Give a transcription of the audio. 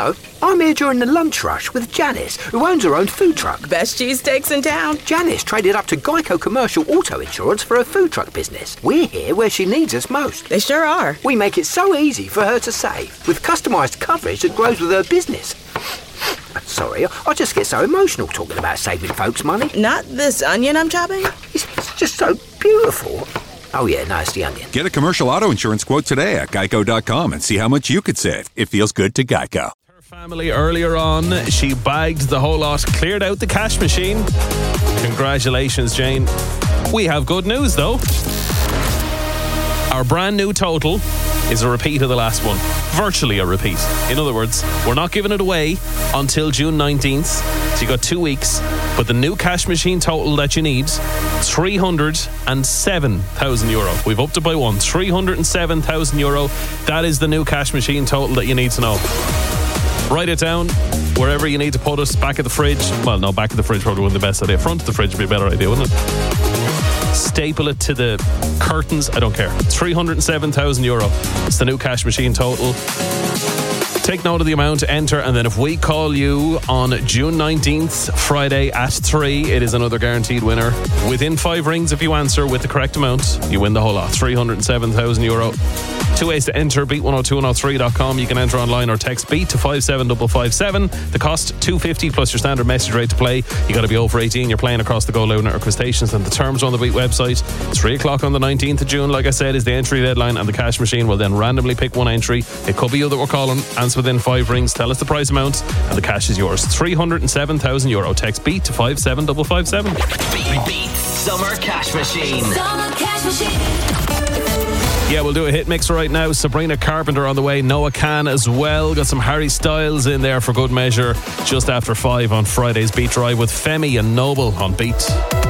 Hello, I'm here during the lunch rush with Janice, who owns her own food truck. Best cheesesteaks in town. Janice traded up to Geico Commercial Auto Insurance for her food truck business. We're here where she needs us most. They sure are. We make it so easy for her to save, with customised coverage that grows with her business. Sorry, I just get so emotional talking about saving folks money. Not this onion I'm chopping? It's just so beautiful. Oh yeah, no, it's the onion. Get a commercial auto insurance quote today at geico.com and see how much you could save. It feels good to Geico. Her family earlier on, she bagged the whole lot, cleared out the cash machine. Congratulations, Jane. We have good news though. Our brand new total is a repeat of the last one. Virtually a repeat. In other words, we're not giving it away until June 19th. So you got 2 weeks. But the new cash machine total that you need, €307,000. We've upped it by one. €307,000. That is the new cash machine total that you need to know. Write it down wherever you need to put it. Back of the fridge. Well, no, back of the fridge probably wouldn't be the best idea. Front of the fridge would be a better idea, wouldn't it? Staple it to the curtains. I don't care. €307,000. It's the new cash machine total. Take note of the amount, enter, and then if we call you on June 19th, Friday at 3, it is another guaranteed winner. Within 5 rings, if you answer with the correct amount, you win the whole lot. €307,000. 2 ways to enter, beat102103.com. You can enter online or text beat to 57557. The cost, $2.50 plus your standard message rate to play. You got to be over 18. You're playing across the Go Loud Network stations, and the terms are on the Beat website. 3 o'clock on the 19th of June, like I said, is the entry deadline, and the cash machine will then randomly pick one entry. It could be you that we're calling. Answer within 5 rings. Tell us the price amount, and the cash is yours. €307,000. Text beat to 57557. Beat Summer Cash Machine. Summer Cash Machine. Yeah, we'll do a hit mix right now. Sabrina Carpenter on the way. Noah Khan as well. Got some Harry Styles in there for good measure. Just after 5 on Friday's Beat Drive with Femi and Noble on Beat.